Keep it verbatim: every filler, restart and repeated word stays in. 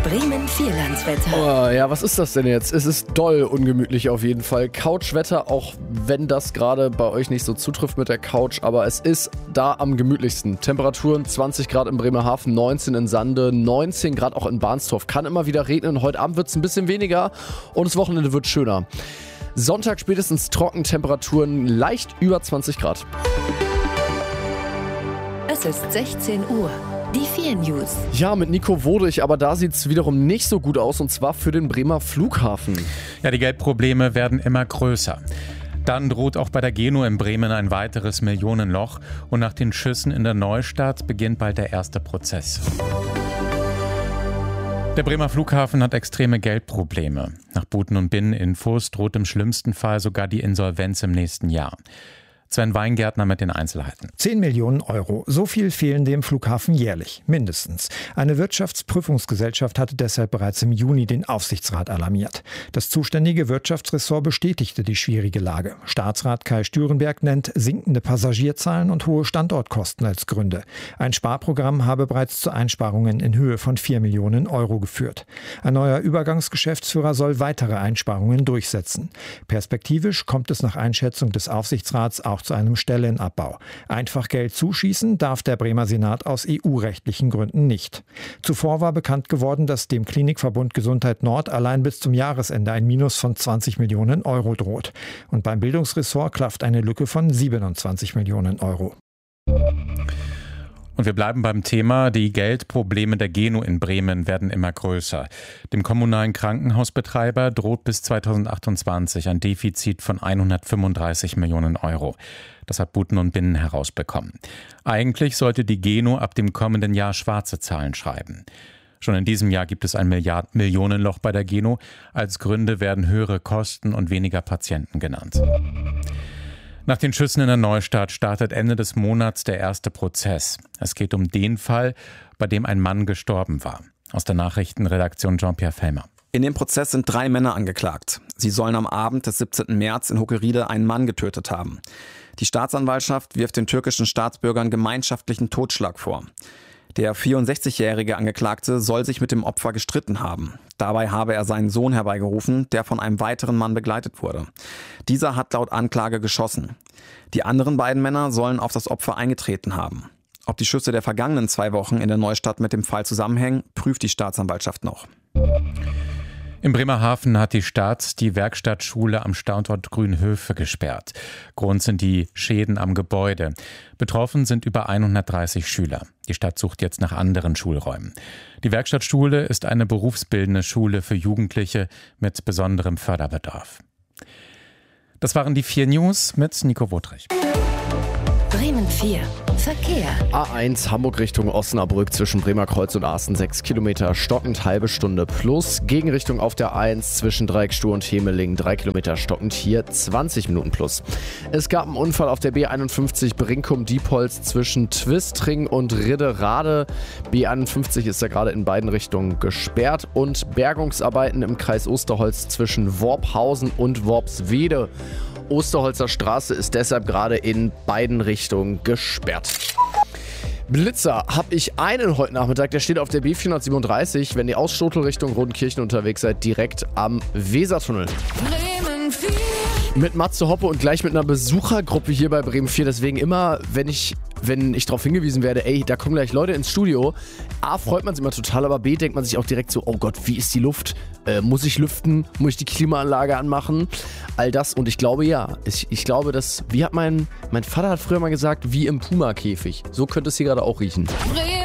Bremen Vierlandswetter. Oh, ja, was ist das denn jetzt? Es ist doll ungemütlich auf jeden Fall. Couchwetter, auch wenn das gerade bei euch nicht so zutrifft mit der Couch, aber es ist da am gemütlichsten. Temperaturen zwanzig Grad in Bremerhaven, neunzehn in Sande, neunzehn Grad auch in Bahnsdorf. Kann immer wieder regnen. Heute Abend wird es ein bisschen weniger und das Wochenende wird schöner. Sonntag spätestens trocken, Temperaturen leicht über zwanzig Grad. Es ist sechzehn Uhr. Die vier News. Ja, mit Nico Wodrich, aber da sieht es wiederum nicht so gut aus, und zwar für den Bremer Flughafen. Ja, die Geldprobleme werden immer größer. Dann droht auch bei der Geno in Bremen ein weiteres Millionenloch und nach den Schüssen in der Neustadt beginnt bald der erste Prozess. Der Bremer Flughafen hat extreme Geldprobleme. Nach Buten und Binneninfos droht im schlimmsten Fall sogar die Insolvenz im nächsten Jahr. Sven Weingärtner mit den Einzelheiten. zehn Millionen Euro. So viel fehlen dem Flughafen jährlich, mindestens. Eine Wirtschaftsprüfungsgesellschaft hatte deshalb bereits im Juni den Aufsichtsrat alarmiert. Das zuständige Wirtschaftsressort bestätigte die schwierige Lage. Staatsrat Kai Stürenberg nennt sinkende Passagierzahlen und hohe Standortkosten als Gründe. Ein Sparprogramm habe bereits zu Einsparungen in Höhe von vier Millionen Euro geführt. Ein neuer Übergangsgeschäftsführer soll weitere Einsparungen durchsetzen. Perspektivisch kommt es nach Einschätzung des Aufsichtsrats auch zu einem Stellenabbau. Einfach Geld zuschießen darf der Bremer Senat aus E U-rechtlichen Gründen nicht. Zuvor war bekannt geworden, dass dem Klinikverbund Gesundheit Nord allein bis zum Jahresende ein Minus von zwanzig Millionen Euro droht. Und beim Bildungsressort klafft eine Lücke von siebenundzwanzig Millionen Euro. Und wir bleiben beim Thema. Die Geldprobleme der Geno in Bremen werden immer größer. Dem kommunalen Krankenhausbetreiber droht bis zweitausendachtundzwanzig ein Defizit von hundertfünfunddreißig Millionen Euro. Das hat Buten und Binnen herausbekommen. Eigentlich sollte die Geno ab dem kommenden Jahr schwarze Zahlen schreiben. Schon in diesem Jahr gibt es ein Milliard- Millionenloch bei der Geno. Als Gründe werden höhere Kosten und weniger Patienten genannt. Nach den Schüssen in der Neustadt startet Ende des Monats der erste Prozess. Es geht um den Fall, bei dem ein Mann gestorben war. Aus der Nachrichtenredaktion Jean-Pierre Fellmer. In dem Prozess sind drei Männer angeklagt. Sie sollen am Abend des siebzehnten März in Hockeriede einen Mann getötet haben. Die Staatsanwaltschaft wirft den türkischen Staatsbürgern gemeinschaftlichen Totschlag vor. Der vierundsechzigjährige Angeklagte soll sich mit dem Opfer gestritten haben. Dabei habe er seinen Sohn herbeigerufen, der von einem weiteren Mann begleitet wurde. Dieser hat laut Anklage geschossen. Die anderen beiden Männer sollen auf das Opfer eingetreten haben. Ob die Schüsse der vergangenen zwei Wochen in der Neustadt mit dem Fall zusammenhängen, prüft die Staatsanwaltschaft noch. In Bremerhaven hat die Stadt die Werkstattschule am Standort Grünhöfe gesperrt. Grund sind die Schäden am Gebäude. Betroffen sind über hundertdreißig Schüler. Die Stadt sucht jetzt nach anderen Schulräumen. Die Werkstattschule ist eine berufsbildende Schule für Jugendliche mit besonderem Förderbedarf. Das waren die vier News mit Nico Wodrich. Bremen vier. Verkehr. A eins Hamburg Richtung Osnabrück zwischen Bremerkreuz und Aßen sechs Kilometer, stockend halbe Stunde plus. Gegenrichtung auf der eins zwischen Dreieckstuhl und Hemeling drei Kilometer, stockend hier zwanzig Minuten plus. Es gab einen Unfall auf der B einundfünfzig Brinkum-Diepholz zwischen Twistring und Ridderade. B einundfünfzig ist ja gerade in beiden Richtungen gesperrt und Bergungsarbeiten im Kreis Osterholz zwischen Worphausen und Worpswede. Osterholzer Straße ist deshalb gerade in beiden Richtungen gesperrt. Blitzer habe ich einen heute Nachmittag, der steht auf der B vierhundertsiebenunddreißig, wenn ihr aus Stotel Richtung Rodenkirchen unterwegs seid, direkt am Wesertunnel. Bremen vier. Mit Matze Hoppe und gleich mit einer Besuchergruppe hier bei Bremen vier, deswegen immer, wenn ich, wenn ich darauf hingewiesen werde, ey, da kommen gleich Leute ins Studio, A, freut man sich immer total, aber B, denkt man sich auch direkt so, oh Gott, wie ist die Luft? Äh, muss ich lüften? Muss ich die Klimaanlage anmachen? All das, und ich glaube ja, ich, ich glaube, dass, wie hat mein, mein Vater hat früher mal gesagt, wie im Puma-Käfig. So könnte es hier gerade auch riechen. Bremen